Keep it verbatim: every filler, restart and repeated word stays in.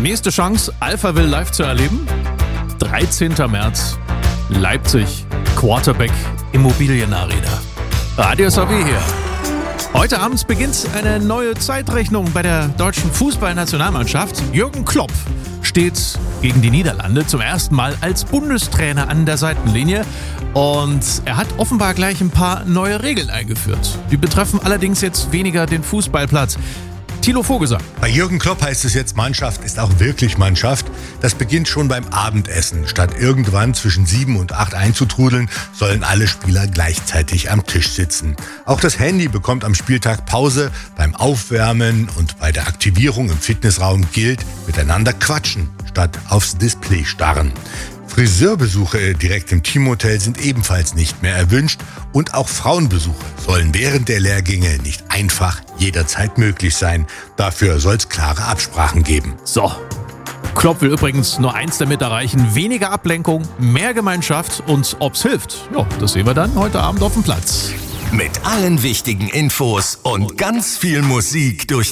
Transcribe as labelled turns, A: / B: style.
A: Nächste Chance, Alphaville live zu erleben. dreizehnter März, Leipzig, Quarterback Immobilienarena. Radio S A W hier. Heute abends beginnt eine neue Zeitrechnung bei der deutschen Fußballnationalmannschaft. Jürgen Klopp steht gegen die Niederlande zum ersten Mal als Bundestrainer an der Seitenlinie. Und er hat offenbar gleich ein paar neue Regeln eingeführt. Die betreffen allerdings jetzt weniger den Fußballplatz. Thilo Vogelsang.
B: Bei Jürgen Klopp heißt es jetzt, Mannschaft ist auch wirklich Mannschaft. Das beginnt schon beim Abendessen. Statt irgendwann zwischen sieben und acht einzutrudeln, sollen alle Spieler gleichzeitig am Tisch sitzen. Auch das Handy bekommt am Spieltag Pause. Beim Aufwärmen und bei der Aktivierung im Fitnessraum gilt, miteinander quatschen, statt aufs Display starren. Friseurbesuche direkt im Teamhotel sind ebenfalls nicht mehr erwünscht und auch Frauenbesuche sollen während der Lehrgänge nicht einfach jederzeit möglich sein. Dafür soll es klare Absprachen geben.
A: So, Klopp will übrigens nur eins damit erreichen: weniger Ablenkung, mehr Gemeinschaft. Und ob's hilft, ja, das sehen wir dann heute Abend auf dem Platz.
C: Mit allen wichtigen Infos und ganz viel Musik durch